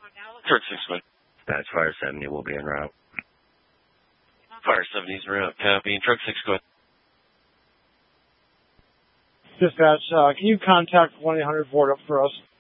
Truck 6, go ahead. Dispatch, Fire 70 will be en route. Fire 70's en route. Copy. Truck 6, go ahead. Dispatch, can you contact 1-800-VORT up for us?